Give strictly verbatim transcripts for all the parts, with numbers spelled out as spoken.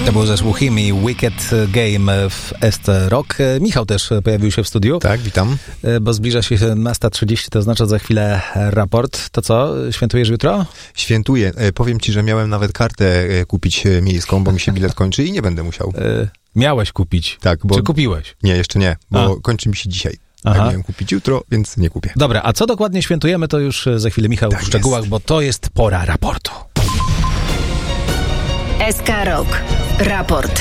To był zespół Him i Wicked Game w S T Rock. Michał też pojawił się w studiu. Tak, witam. Bo zbliża się siedemnasta trzydzieści, to oznacza za chwilę raport. To co, świętujesz jutro? Świętuję. Powiem ci, że miałem nawet kartę kupić miejską, bo mi się bilet kończy i nie będę musiał. E, miałeś kupić. Tak, bo... Czy kupiłeś? Nie, jeszcze nie, bo A. kończy mi się dzisiaj. Aha. Tak miałem kupić jutro, więc nie kupię. Dobra, a co dokładnie świętujemy, to już za chwilę Michał Tak w szczegółach, jest. bo to jest pora raportu. S K Rock. Raport.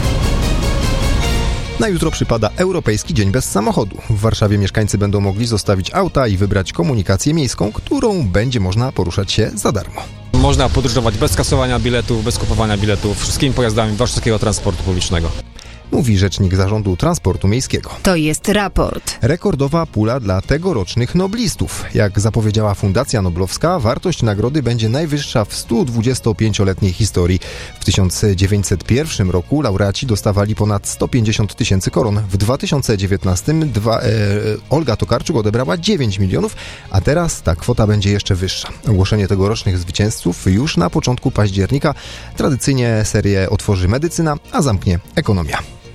Na jutro przypada Europejski Dzień Bez Samochodu. W Warszawie mieszkańcy będą mogli zostawić auta i wybrać komunikację miejską, którą będzie można poruszać się za darmo. Można podróżować bez kasowania biletów, bez kupowania biletów, wszystkimi pojazdami warszawskiego transportu publicznego. Mówi rzecznik Zarządu Transportu Miejskiego. To jest raport. Rekordowa pula dla tegorocznych noblistów. Jak zapowiedziała Fundacja Noblowska, wartość nagrody będzie najwyższa w stu dwudziestopięcioletniej historii. W tysiąc dziewięćset pierwszym roku laureaci dostawali ponad sto pięćdziesiąt tysięcy koron. W dwa tysiące dziewiętnastym dwa, e, Olga Tokarczuk odebrała dziewięć milionów, a teraz ta kwota będzie jeszcze wyższa. Ogłoszenie tegorocznych zwycięzców już na początku października. Tradycyjnie serię otworzy medycyna, a zamknie ekonomia.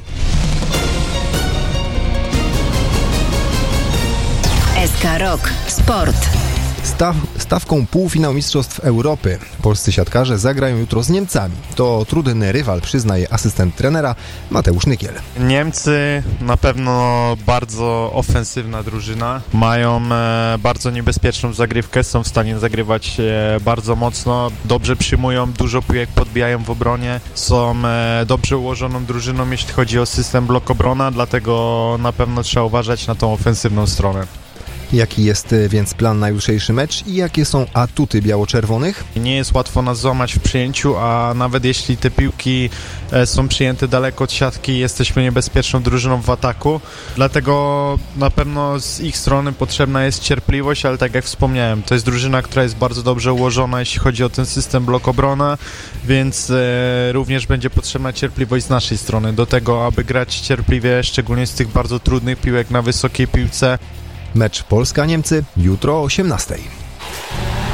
S K Rock. Sport. Staw, stawką półfinał Mistrzostw Europy. Polscy siatkarze zagrają jutro z Niemcami. To trudny rywal, przyznaje asystent trenera Mateusz Nykiel. Niemcy na pewno bardzo ofensywna drużyna. Mają e, bardzo niebezpieczną zagrywkę, są w stanie zagrywać e, bardzo mocno. Dobrze przyjmują, dużo piłek podbijają w obronie. Są e, dobrze ułożoną drużyną, jeśli chodzi o system blok obrona, dlatego na pewno trzeba uważać na tą ofensywną stronę. Jaki jest więc plan na jutrzejszy mecz i jakie są atuty biało-czerwonych? Nie jest łatwo nas złamać w przyjęciu, a nawet jeśli te piłki są przyjęte daleko od siatki, jesteśmy niebezpieczną drużyną w ataku. Dlatego na pewno z ich strony potrzebna jest cierpliwość, ale tak jak wspomniałem, to jest drużyna, która jest bardzo dobrze ułożona, jeśli chodzi o ten system blok obrona, więc e, również będzie potrzebna cierpliwość z naszej strony do tego, aby grać cierpliwie, szczególnie z tych bardzo trudnych piłek na wysokiej piłce. Mecz Polska-Niemcy jutro o osiemnastej.